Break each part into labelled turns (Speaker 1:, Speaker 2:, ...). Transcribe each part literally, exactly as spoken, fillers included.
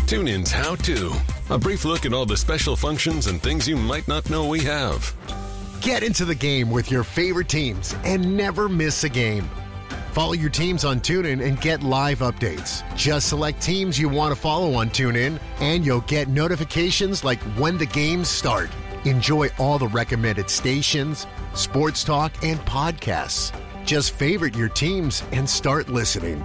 Speaker 1: TuneIn's How To. A brief look at all the special functions and things you might not know we have.
Speaker 2: Get into the game with your favorite teams and never miss a game. Follow your teams on TuneIn and get live updates. Just select teams you want to follow on TuneIn, and you'll get notifications like when the games start. Enjoy all the recommended stations, sports talk, and podcasts. Just favorite your teams and start listening.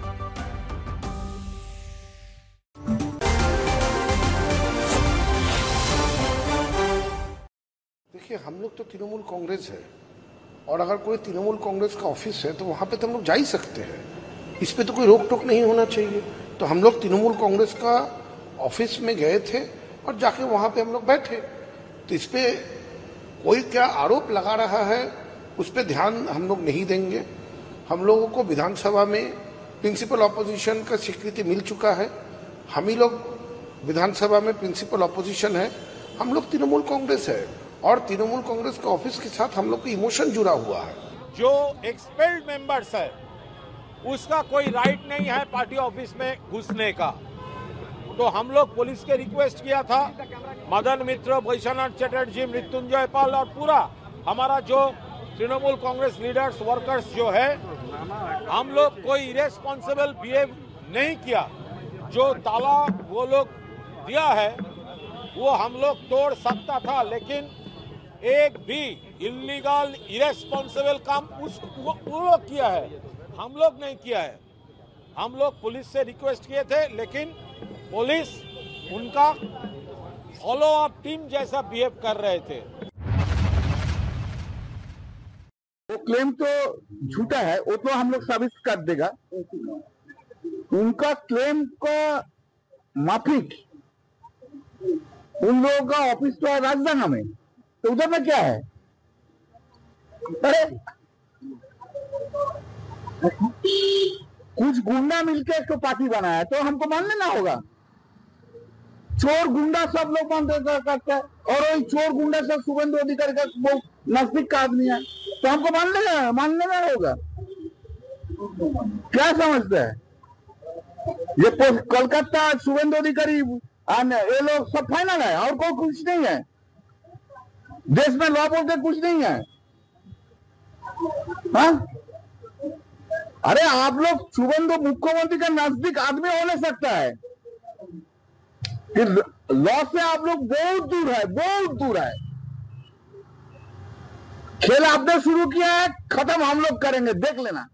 Speaker 3: देखिए, हम लोग तो तृणमूल कांग्रेस है, और अगर कोई तृणमूल कांग्रेस का office है तो वहां पे तो हम लोग जा ही सकते हैं। इस पे तो कोई रोक टोक नहीं होना चाहिए। तो हम लोग तृणमूल कांग्रेस का ऑफिस में गए थे और जाके वहां पे हम लोग बैठे। तो इस पे कोई क्या आरोप लगा रहा है उस पे ध्यान हम लोग नहीं देंगे। हम लोगों को विधानसभा में प्रिंसिपल ऑपोजिशन का स्वीकृति मिल चुका है। हम ही लोग विधानसभा में प्रिंसिपल ऑपोजिशन है। हम लोग तृणमूल कांग्रेस है, और तृणमूल कांग्रेस के ऑफिस के साथ हम लोग को इमोशन जुड़ा हुआ है।
Speaker 4: जो एक्सपेल्ड मेंबर्स है उसका कोई राइट नहीं है पार्टी ऑफिस में घुसने का। तो हम लोग पुलिस के रिक्वेस्ट किया था, मदन मित्र, वैश्वनाथ चटर्जी, मृत्युंजय पाल और पूरा हमारा जो तृणमूल कांग्रेस लीडर्स वर्कर्स जो है, हम लोग कोई इरेस्पॉन्सिबल बिहेव नहीं किया। जो ताला वो लोग दिया है वो हम लोग तोड़ सकता था, लेकिन एक भी इलीगल इरेस्पॉन्सिबल काम उस वो, वो लोग किया है, हम लोग नहीं किया है। हम लोग पुलिस से रिक्वेस्ट किए थे, लेकिन पुलिस उनका फॉलो अप टीम जैसा बिहेव कर रहे थे।
Speaker 5: वो क्लेम तो झूठा है, वो तो हम लोग साबित कर देगा। उनका क्लेम का माफिक उन लोगों का ऑफिस तो है राजधानी में, तो उधर में क्या है? अरे कुछ गुंडा मिलकर इसको पार्टी बनाया तो हमको मान लेना होगा। चोर गुंडा सब लोग मान करते हैं, और वही चोर गुंडा सब शुभेंदु अधिकारी का वो नजदीक का आदमी है, तो हमको मान लेना मान लेना होगा। क्या समझते हैं? ये कोलकाता शुभेंदु अधिकारी ये लोग सब फाइनल है, और कोई कुछ नहीं है। देश में लॉ बोलते कुछ नहीं है। हाँ? अरे आप लोग शुभेंदु मुख्यमंत्री का नजदीक आदमी हो नहीं सकता है कि लॉ से आप लोग बहुत दूर है, बहुत दूर है। खेल आपने शुरू किया है, खत्म हम लोग करेंगे, देख लेना।